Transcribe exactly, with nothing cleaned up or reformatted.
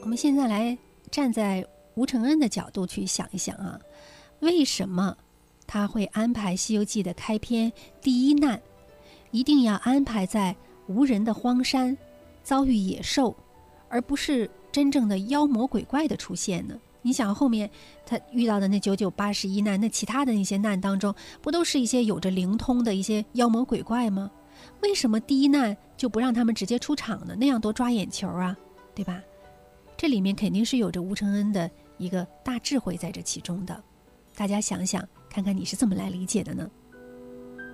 我们现在来站在吴承恩的角度去想一想啊，为什么他会安排《西游记》的开篇第一难一定要安排在无人的荒山遭遇野兽，而不是真正的妖魔鬼怪的出现呢？你想后面他遇到的那九九八十一难，那其他的那些难当中，不都是一些有着灵通的一些妖魔鬼怪吗？为什么第一难就不让他们直接出场呢？那样多抓眼球啊，对吧？这里面肯定是有着吴承恩的一个大智慧在这其中的，大家想想看看你是怎么来理解的呢？